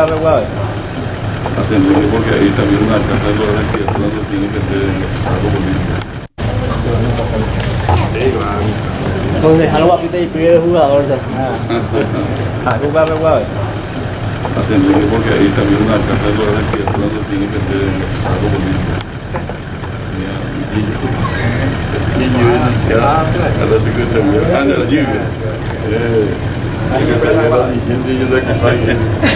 Atender porque ahí también una casa de los arquitectos donde tiene que ser algo político. Entonces algo apita y pide el jugador ya. Atender porque ahí también una casa de los arquitectos donde tiene que ser algo político. A la secretaría, de la lluvia. Secretaría de la Vicente y yo de Casaque.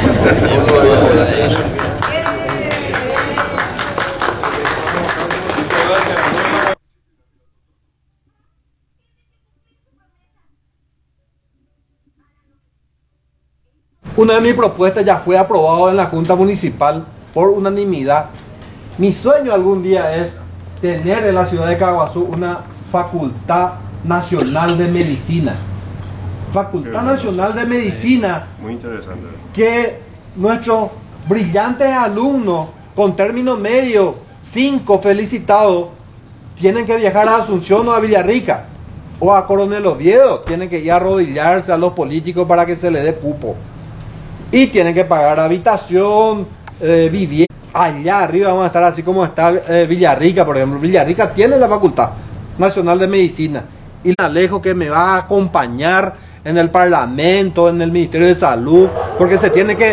Una de mis propuestas ya fue aprobada en la Junta Municipal por unanimidad. Mi sueño algún día es tener en la ciudad de Caaguazú una Facultad Nacional de Medicina. Facultad Nacional de Medicina. Muy interesante. Que nuestros brillantes alumnos con término medio 5 felicitados tienen que viajar a Asunción o a Villarrica o a Coronel Oviedo, tienen que ir a arrodillarse a los políticos para que se les dé cupo y tienen que pagar habitación, vivienda. Allá arriba vamos a estar así como está Villarrica, por ejemplo. Villarrica tiene la Facultad Nacional de Medicina y Alejo que me va a acompañar en el Parlamento, en el Ministerio de Salud, porque se tiene que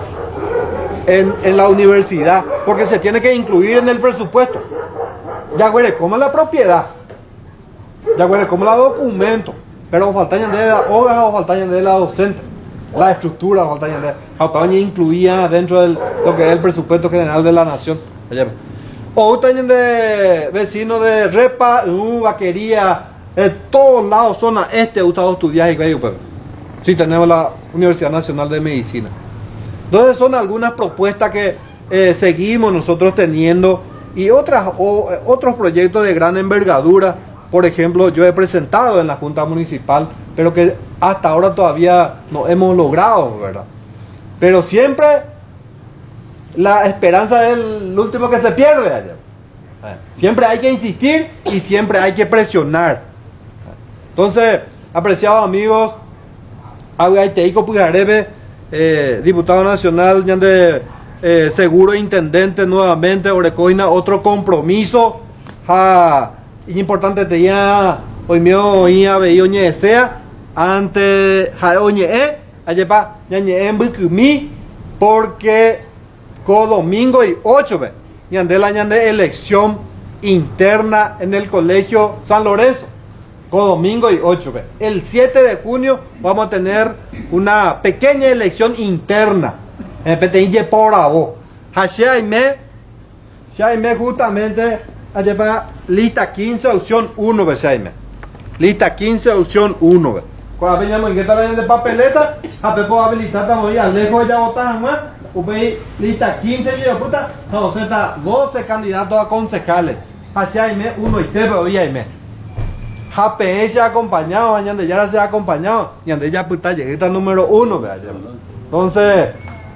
en la universidad, porque se tiene que incluir en el presupuesto. Ya güey, como la propiedad, ya güey, como la documento, pero faltan de la obra o faltan de la docente, la estructura faltan de la incluía dentro de lo que es el presupuesto general de la nación. O también de vecinos de Repa, Vaquería, de todos lados, zona este, gustado estudiar y pero sí tenemos la Universidad Nacional de Medicina. Entonces son algunas propuestas que seguimos nosotros teniendo y otros proyectos de gran envergadura. Por ejemplo, yo he presentado en la Junta Municipal, pero que hasta ahora todavía no hemos logrado, ¿verdad? Pero siempre la esperanza es el último que se pierde allá. Siempre hay que insistir y siempre hay que presionar. Entonces, apreciados amigos, Aguaiteico Pujarebe, diputado nacional, de seguro intendente nuevamente, Orecoina, otro compromiso. Importante tenía hoy mío y veía oñe desea ante oñe ayepa ñañe en Bukumi porque domingo y 8 ñande la ñande elección interna en el colegio San Lorenzo. Domingo y 8 el 7 de junio vamos a tener una pequeña elección interna en Peteñe por Abo. Hashaime justamente ayepa lista 15 opción 1 Besaime. Lista 15 opción 1 cuando veníamos en esta de papeleta a pepo habilitar estamos ya lejos ya votan más lista 15 y yo puta no se está 12 candidatos a concejales Hashaime 1 y te hoy aime GPS acompañado añade ya se ha acompañado y ande ya puta lleguita número 1 entonces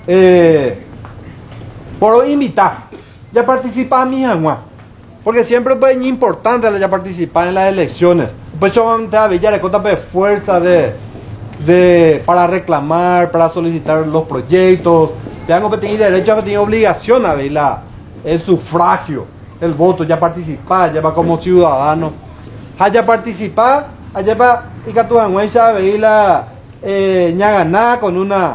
por hoy invitar ya participa mi agua porque siempre es muy importante ya participar en las elecciones. Pues yo voy a Villar de fuerza para reclamar, para solicitar los proyectos. Tengo que tener derecho, que tener obligación a ver el sufragio, el voto, ya participar, ya va como ciudadano. Ya participar, ya va y que tu angüenza ver la ñaganá con una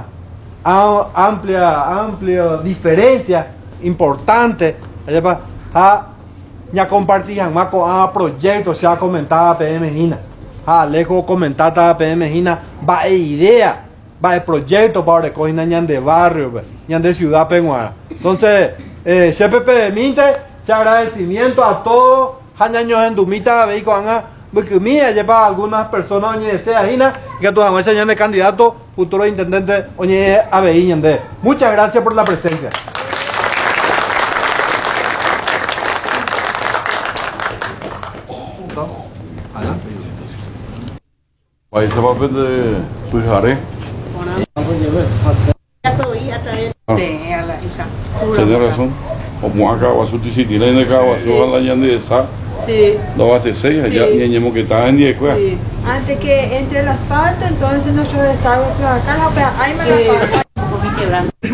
amplia diferencia importante. Ya va ya compartían más con proyectos, se ha comentado PM Gina. Alejo comentaba PM Gina, va idea, va proyecto para recoger ñan de barrio, ñan de ciudad peruana. Entonces, CPP de Minte, se agradecimiento a todos, años en Dumita, vehículo, porque mía lleva algunas personas, oye, sea Gina, que tú vamos a de candidato, futuro intendente, oye, a de. Muchas gracias por la presencia. País se va a ver de Pujaré. Tiene razón. Como acá, Guasú, si tiene de acá, Guasú, a la ñande de esa. Sí. No va a ser allá, ñeñemo que está en 10 cuevas. Antes que entre el asfalto, entonces nosotros desagües, pero acá no, pero ahí me la pagan.